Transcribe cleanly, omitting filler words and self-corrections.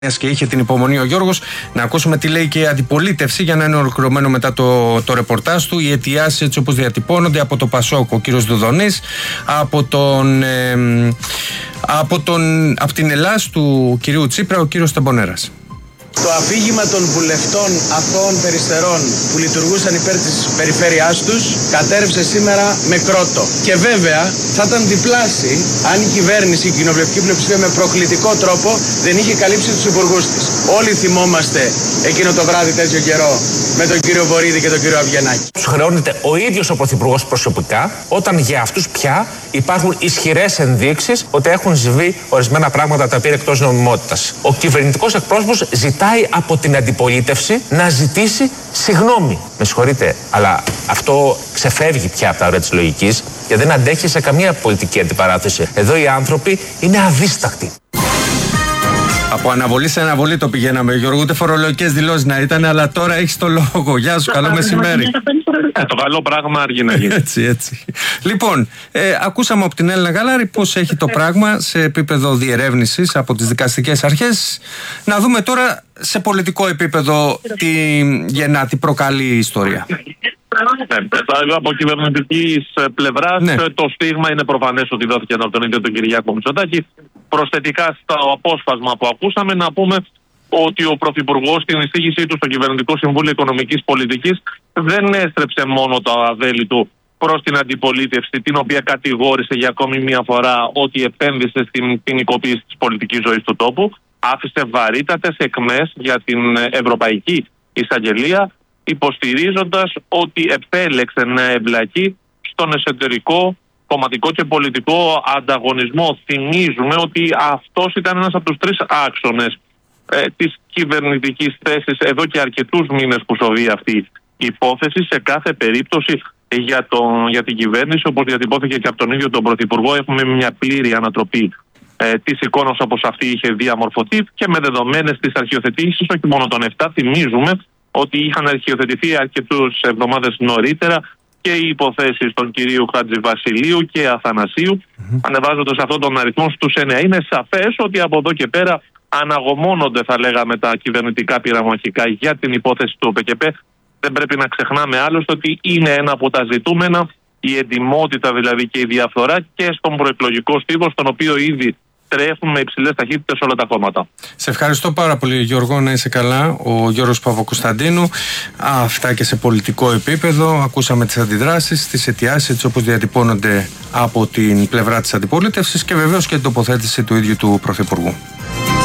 Και είχε την υπομονή ο Γιώργος να ακούσουμε τι λέει και η αντιπολίτευση για να είναι ολοκληρωμένο μετά το ρεπορτάζ του. Οι αιτιάσεις έτσι όπως διατυπώνονται από το Πασόκ, ο κύριος Δουδονής, από την Ελλάς του κυρίου Τσίπρα, ο κύριος Τεμπονέρας. Το αφήγημα των βουλευτών αθώων περιστερών που λειτουργούσαν υπέρ της περιφέρειάς τους κατέρευσε σήμερα με κρότο. Και βέβαια θα ήταν διπλάσι αν η κυβέρνηση, η κοινοβουλευτική πλειοψηφία με προκλητικό τρόπο δεν είχε καλύψει τους υπουργούς της. Όλοι θυμόμαστε εκείνο το βράδυ τέτοιο καιρό με τον κύριο Βορίδη και τον κύριο Αβγενάκη. Τους χρεώνεται ο ίδιος ο Πρωθυπουργός προσωπικά, όταν για αυτούς πια υπάρχουν ισχυρές ενδείξεις ότι έχουν συμβεί ορισμένα πράγματα τα οποία είναι εκτός νομιμότητας. Ο κυβερνητικός εκπρόσωπος ζητάει από την αντιπολίτευση να ζητήσει συγγνώμη. Με συγχωρείτε, αλλά αυτό ξεφεύγει πια από τα όρια της λογικής και δεν αντέχει σε καμία πολιτική αντιπαράθεση. Εδώ οι άνθρωποι είναι αδίστακτοι. Από αναβολή σε αναβολή το πηγαίναμε, Γιώργο, ούτε φορολογικές δηλώσεις να ήταν, αλλά τώρα έχεις το λόγο. Γεια σου, καλό μεσημέρι. Το καλό πράγμα αργεί να γίνει. Έτσι. Λοιπόν, ακούσαμε από την Έλληνα Γαλάρη πώς έχει το πράγμα σε επίπεδο διερεύνησης από τις δικαστικές αρχές. Να δούμε τώρα σε πολιτικό επίπεδο τι προκαλεί η ιστορία. Από κυβερνητική πλευρά, το στίγμα είναι προφανές ότι δόθηκε από τον ίδιο τον Κυριάκο Μητσοτάκη. Προσθετικά στο απόσπασμα που ακούσαμε, να πούμε ότι ο Πρωθυπουργός στην εισήγησή του στο Κυβερνητικό Συμβούλιο Οικονομικής Πολιτικής δεν έστρεψε μόνο το αβέλι του προς την αντιπολίτευση, την οποία κατηγόρησε για ακόμη μια φορά ότι επένδυσε στην ποινικοποίηση της πολιτικής ζωής του τόπου. Άφησε βαρύτατες εκμές για την Ευρωπαϊκή Εισαγγελία, υποστηρίζοντας ότι επέλεξε να εμπλακεί στον εσωτερικό κομματικό και πολιτικό ανταγωνισμό. Θυμίζουμε ότι αυτός ήταν ένας από τους τρεις άξονες της κυβερνητικής θέσης εδώ και αρκετούς μήνες που σοβεί αυτή η υπόθεση. Σε κάθε περίπτωση για την κυβέρνηση, όπως διατυπώθηκε και από τον ίδιο τον Πρωθυπουργό, έχουμε μια πλήρη ανατροπή της εικόνας όπως αυτή είχε διαμορφωθεί και με δεδομένες τις αρχιοθετήσεις, όχι μόνο των 7, θυμίζουμε ότι είχαν αρχιοθετηθεί αρκετούς εβδομάδες νωρίτερα και οι υποθέσεις των κυρίου Χατζηβασιλείου και Αθανασίου, ανεβάζοντας αυτόν τον αριθμό στους 9. Είναι σαφές ότι από εδώ και πέρα αναγωμώνονται, θα λέγαμε, τα κυβερνητικά πειραμαχικά για την υπόθεση του ΟΠΕΚΕΠ. Δεν πρέπει να ξεχνάμε άλλωστε ότι είναι ένα από τα ζητούμενα, η εντιμότητα δηλαδή και η διαφθορά και στον προεκλογικό στίβο, στον οποίο ήδη τρέχουν με υψηλές ταχύτητες όλα τα κόμματα. Σε ευχαριστώ πάρα πολύ, Γιώργο, να είσαι καλά. Ο Γιώργος Παπακοσταντίνου. Αυτά και σε πολιτικό επίπεδο. Ακούσαμε τις αντιδράσεις, τις αιτιάσεις έτσι όπως διατυπώνονται από την πλευρά της αντιπολίτευσης και βεβαίως και την τοποθέτηση του ίδιου του Πρωθυπουργού.